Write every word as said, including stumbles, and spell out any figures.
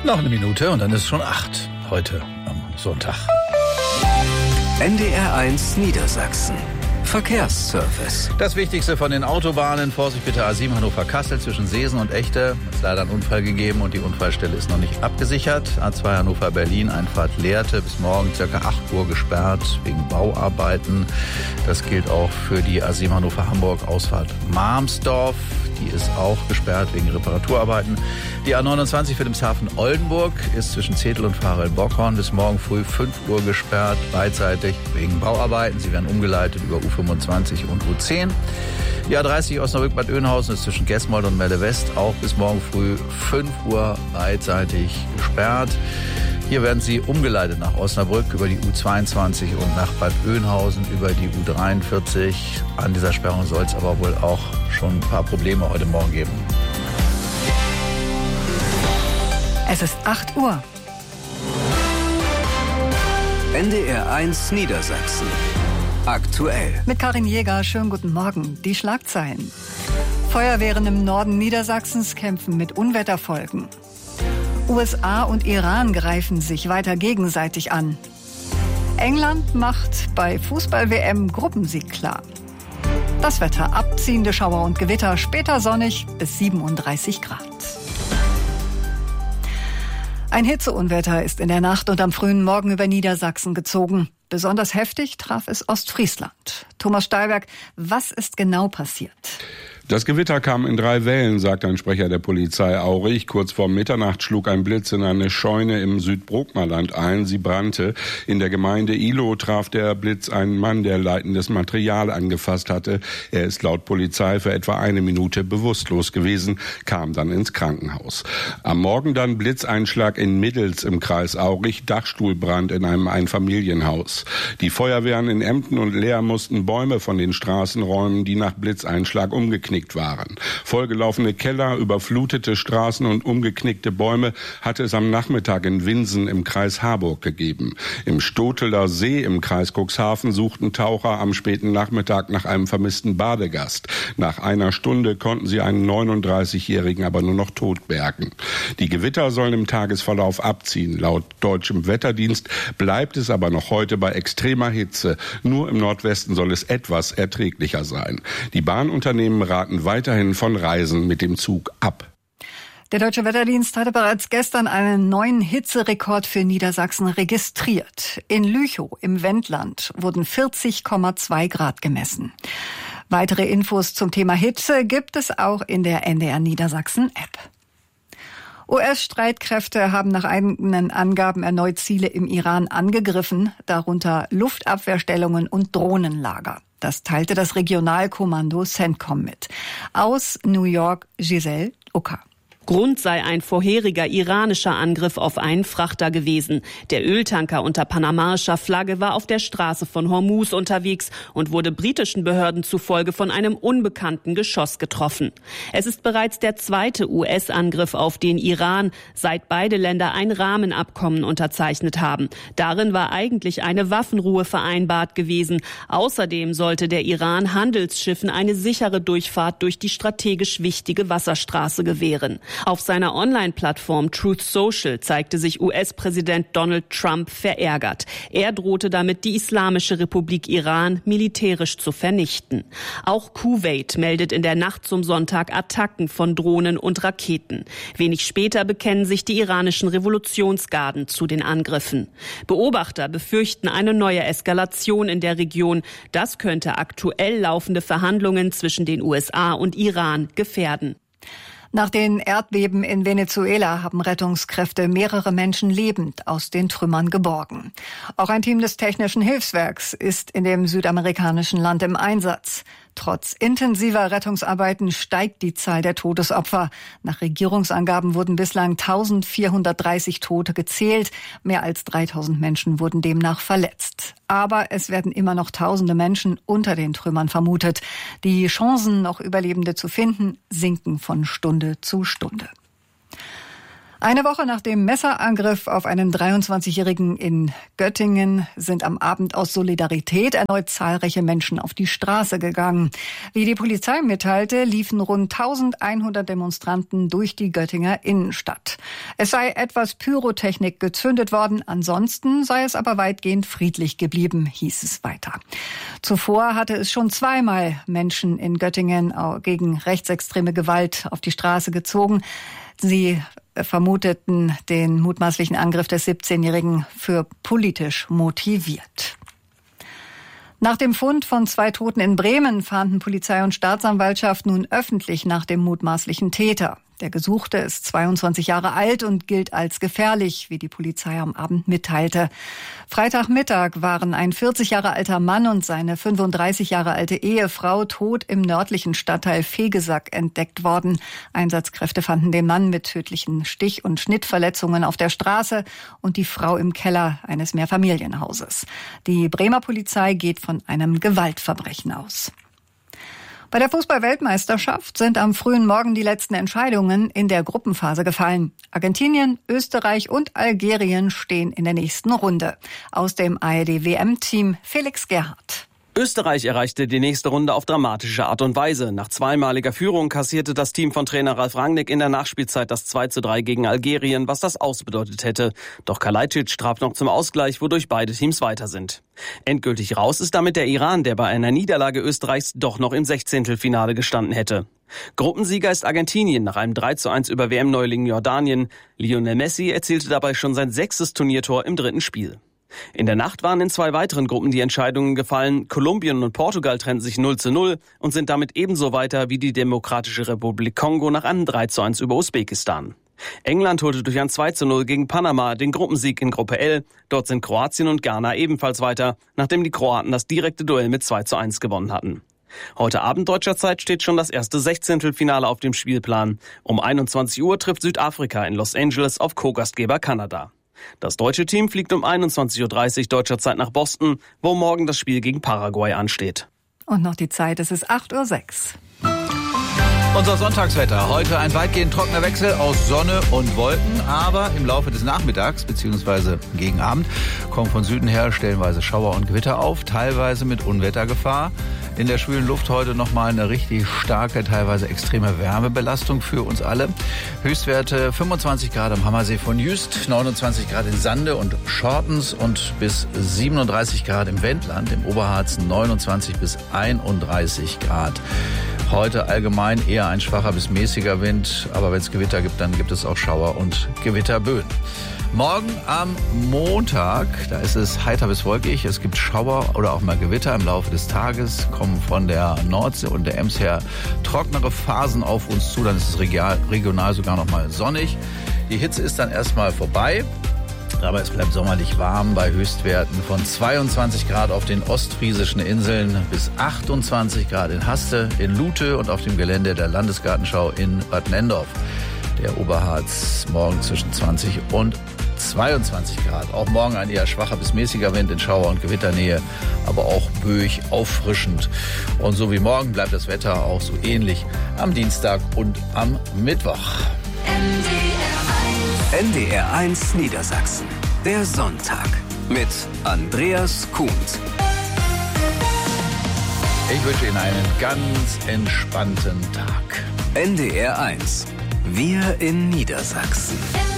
Noch eine Minute und dann ist es schon acht heute am Sonntag. N D R eins Niedersachsen. Verkehrsservice. Das Wichtigste von den Autobahnen. Vorsicht bitte, A sieben Hannover-Kassel zwischen Seesen und Echte. Es ist leider ein Unfall gegeben und die Unfallstelle ist noch nicht abgesichert. A zwei Hannover-Berlin, Einfahrt Lehrte, bis morgen ca. acht Uhr gesperrt wegen Bauarbeiten. Das gilt auch für die A sieben Hannover-Hamburg, Ausfahrt Marmsdorf. Die ist auch gesperrt wegen Reparaturarbeiten. Die A neunundzwanzig Wilhelmshaven Oldenburg ist zwischen Zetel und Varel-Bockhorn bis morgen früh fünf Uhr gesperrt, beidseitig wegen Bauarbeiten. Sie werden umgeleitet über U fünfundzwanzig und U zehn. Die A dreißig Osnabrück-Bad Oeynhausen ist zwischen Gesmold und Melle West auch bis morgen früh fünf Uhr beidseitig gesperrt. Hier werden sie umgeleitet nach Osnabrück über die U zweiundzwanzig und nach Bad Oeynhausen über die U dreiundvierzig. An dieser Sperrung soll es aber wohl auch schon ein paar Probleme heute Morgen geben. Es ist acht Uhr. N D R eins Niedersachsen. Aktuell. Mit Karin Jäger, schönen guten Morgen. Die Schlagzeilen. Feuerwehren im Norden Niedersachsens kämpfen mit Unwetterfolgen. U S A und Iran greifen sich weiter gegenseitig an. England macht bei Fußball-W M Gruppensieg klar. Das Wetter: abziehende Schauer und Gewitter, später sonnig bis siebenunddreißig Grad. Ein Hitzeunwetter ist in der Nacht und am frühen Morgen über Niedersachsen gezogen. Besonders heftig traf es Ostfriesland. Thomas Stahlberg, was ist genau passiert? Das Gewitter kam in drei Wellen, sagt ein Sprecher der Polizei Aurich. Kurz vor Mitternacht schlug ein Blitz in eine Scheune im Südbrookmerland ein. Sie brannte. In der Gemeinde Ihlow traf der Blitz einen Mann, der leitendes Material angefasst hatte. Er ist laut Polizei für etwa eine Minute bewusstlos gewesen, kam dann ins Krankenhaus. Am Morgen dann Blitzeinschlag in Middels im Kreis Aurich, Dachstuhlbrand in einem Einfamilienhaus. Die Feuerwehren in Emden und Leer mussten Bäume von den Straßen räumen, die nach Blitzeinschlag umgeknickt waren. Vollgelaufene Keller, überflutete Straßen und umgeknickte Bäume hatte es am Nachmittag in Winsen im Kreis Harburg gegeben. Im Stoteler See im Kreis Cuxhaven suchten Taucher am späten Nachmittag nach einem vermissten Badegast. Nach einer Stunde konnten sie einen neununddreißigjährigen aber nur noch tot bergen. Die Gewitter sollen im Tagesverlauf abziehen. Laut deutschem Wetterdienst bleibt es aber noch heute bei extremer Hitze. Nur im Nordwesten soll es etwas erträglicher sein. Die Bahnunternehmen raten weiterhin von Reisen mit dem Zug ab. Der Deutsche Wetterdienst hatte bereits gestern einen neuen Hitzerekord für Niedersachsen registriert. In Lüchow im Wendland wurden vierzig Komma zwei Grad gemessen. Weitere Infos zum Thema Hitze gibt es auch in der N D R Niedersachsen App. U S-Streitkräfte haben nach eigenen Angaben erneut Ziele im Iran angegriffen, darunter Luftabwehrstellungen und Drohnenlager. Das teilte das Regionalkommando CENTCOM mit. Aus New York, Giselle Ucker. Grund sei ein vorheriger iranischer Angriff auf einen Frachter gewesen. Der Öltanker unter panamaischer Flagge war auf der Straße von Hormuz unterwegs und wurde britischen Behörden zufolge von einem unbekannten Geschoss getroffen. Es ist bereits der zweite U S-Angriff auf den Iran, seit beide Länder ein Rahmenabkommen unterzeichnet haben. Darin war eigentlich eine Waffenruhe vereinbart gewesen. Außerdem sollte der Iran Handelsschiffen eine sichere Durchfahrt durch die strategisch wichtige Wasserstraße gewähren. Auf seiner Online-Plattform Truth Social zeigte sich U S-Präsident Donald Trump verärgert. Er drohte damit, die Islamische Republik Iran militärisch zu vernichten. Auch Kuwait meldet in der Nacht zum Sonntag Attacken von Drohnen und Raketen. Wenig später bekennen sich die iranischen Revolutionsgarden zu den Angriffen. Beobachter befürchten eine neue Eskalation in der Region. Das könnte aktuell laufende Verhandlungen zwischen den U S A und Iran gefährden. Nach den Erdbeben in Venezuela haben Rettungskräfte mehrere Menschen lebend aus den Trümmern geborgen. Auch ein Team des Technischen Hilfswerks ist in dem südamerikanischen Land im Einsatz. Trotz intensiver Rettungsarbeiten steigt die Zahl der Todesopfer. Nach Regierungsangaben wurden bislang eintausendvierhundertdreißig Tote gezählt. Mehr als dreitausend Menschen wurden demnach verletzt. Aber es werden immer noch tausende Menschen unter den Trümmern vermutet. Die Chancen, noch Überlebende zu finden, sinken von Stunde zu Stunde. Eine Woche nach dem Messerangriff auf einen dreiundzwanzigjährigen in Göttingen sind am Abend aus Solidarität erneut zahlreiche Menschen auf die Straße gegangen. Wie die Polizei mitteilte, liefen rund eintausendeinhundert Demonstranten durch die Göttinger Innenstadt. Es sei etwas Pyrotechnik gezündet worden, ansonsten sei es aber weitgehend friedlich geblieben, hieß es weiter. Zuvor hatte es schon zweimal Menschen in Göttingen gegen rechtsextreme Gewalt auf die Straße gezogen. Sie vermuteten den mutmaßlichen Angriff des siebzehnjährigen für politisch motiviert. Nach dem Fund von zwei Toten in Bremen fahnden Polizei und Staatsanwaltschaft nun öffentlich nach dem mutmaßlichen Täter. Der Gesuchte ist zweiundzwanzig Jahre alt und gilt als gefährlich, wie die Polizei am Abend mitteilte. Freitagmittag waren ein vierzig Jahre alter Mann und seine fünfunddreißig Jahre alte Ehefrau tot im nördlichen Stadtteil Fegesack entdeckt worden. Einsatzkräfte fanden den Mann mit tödlichen Stich- und Schnittverletzungen auf der Straße und die Frau im Keller eines Mehrfamilienhauses. Die Bremer Polizei geht von einem Gewaltverbrechen aus. Bei der Fußball-Weltmeisterschaft sind am frühen Morgen die letzten Entscheidungen in der Gruppenphase gefallen. Argentinien, Österreich und Algerien stehen in der nächsten Runde. Aus dem A R D-W M-Team Felix Gerhardt. Österreich erreichte die nächste Runde auf dramatische Art und Weise. Nach zweimaliger Führung kassierte das Team von Trainer Ralf Rangnick in der Nachspielzeit das zwei zu drei gegen Algerien, was das Aus bedeutet hätte. Doch Kalajdzic traf noch zum Ausgleich, wodurch beide Teams weiter sind. Endgültig raus ist damit der Iran, der bei einer Niederlage Österreichs doch noch im Sechzehntelfinale gestanden hätte. Gruppensieger ist Argentinien nach einem drei zu eins über W M-Neuling Jordanien. Lionel Messi erzielte dabei schon sein sechstes Turniertor im dritten Spiel. In der Nacht waren in zwei weiteren Gruppen die Entscheidungen gefallen. Kolumbien und Portugal trennten sich null zu null und sind damit ebenso weiter wie die Demokratische Republik Kongo nach einem drei zu eins über Usbekistan. England holte durch ein zwei zu null gegen Panama den Gruppensieg in Gruppe L. Dort sind Kroatien und Ghana ebenfalls weiter, nachdem die Kroaten das direkte Duell mit zwei zu eins gewonnen hatten. Heute Abend deutscher Zeit steht schon das erste Sechzehntelfinale auf dem Spielplan. Um einundzwanzig Uhr trifft Südafrika in Los Angeles auf Co-Gastgeber Kanada. Das deutsche Team fliegt um einundzwanzig Uhr dreißig deutscher Zeit nach Boston, wo morgen das Spiel gegen Paraguay ansteht. Und noch die Zeit, es ist acht Uhr sechs. Unser Sonntagswetter. Heute ein weitgehend trockener Wechsel aus Sonne und Wolken, aber im Laufe des Nachmittags bzw. gegen Abend kommen von Süden her stellenweise Schauer und Gewitter auf, teilweise mit Unwettergefahr. In der schwülen Luft heute nochmal eine richtig starke, teilweise extreme Wärmebelastung für uns alle. Höchstwerte fünfundzwanzig Grad am Hammersee von Jüst, neunundzwanzig Grad in Sande und Schortens und bis siebenunddreißig Grad im Wendland, im Oberharz neunundzwanzig bis einunddreißig Grad. Heute allgemein eher ein schwacher bis mäßiger Wind, aber wenn es Gewitter gibt, dann gibt es auch Schauer und Gewitterböen. Morgen am Montag, da ist es heiter bis wolkig. Es gibt Schauer oder auch mal Gewitter im Laufe des Tages, kommen von der Nordsee und der Ems her trockenere Phasen auf uns zu. Dann ist es regional sogar noch mal sonnig. Die Hitze ist dann erstmal vorbei. Aber es bleibt sommerlich warm bei Höchstwerten von zweiundzwanzig Grad auf den ostfriesischen Inseln bis achtundzwanzig Grad in Haste, in Lute und auf dem Gelände der Landesgartenschau in Bad Nenndorf. Der Oberharz morgen zwischen zwanzig und zweiundzwanzig Grad. Auch morgen ein eher schwacher bis mäßiger Wind in Schauer- und Gewitternähe, aber auch böig auffrischend. Und so wie morgen bleibt das Wetter auch so ähnlich am Dienstag und am Mittwoch. N D R eins Niedersachsen. Der Sonntag mit Andreas Kuhnt. Ich wünsche Ihnen einen ganz entspannten Tag. N D R eins. Wir in Niedersachsen.